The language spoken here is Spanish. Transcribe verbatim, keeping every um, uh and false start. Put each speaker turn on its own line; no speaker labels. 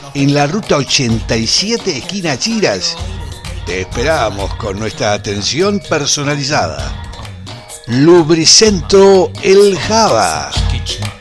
en la ruta ochenta y siete, esquina Chiras. Te esperamos con nuestra atención personalizada. Lubricentro El Java.